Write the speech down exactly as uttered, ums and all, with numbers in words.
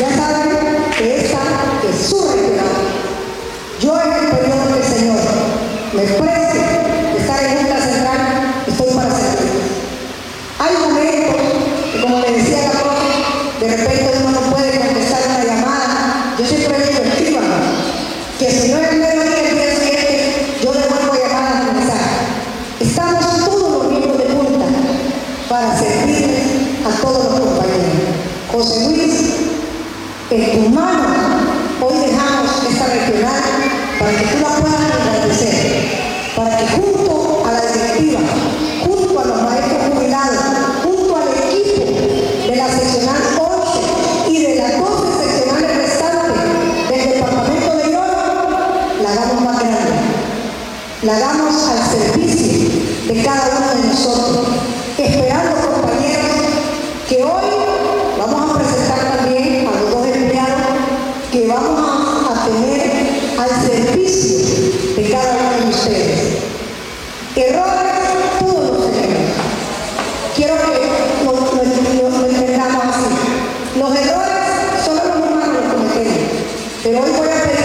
Ya saben que esta es su retirada. Yo en el periodo que el Señor me preste de estar en esta central, estoy para servir. Hay momentos que, como le decía la profe, de repente uno no puede contestar una llamada. Yo siempre digo, escríbanme, que si no es el mediodía, el día siguiente, yo devuelvo llamadas de mensaje. Estamos todos los miembros de junta para servirles a todos los compañeros. José Luis, en tus manos hoy dejamos esta regional para que tú la puedas agradecer, para que junto a la directiva, junto a los maestros jubilados, junto al equipo de la seccional once y de las doce seccionales restantes del departamento de Lloro, la hagamos más grande, la hagamos al servicio de cada uno de nosotros, esperando, compañeros, que hoy vamos a presentar también a los dos empleados que vamos a, a tener al servicio de cada uno de ustedes. Errores, todos los tenemos. Quiero que lo, lo, lo, lo entendamos así. Los errores solo los humanos los cometemos. Pero hoy voy a pedir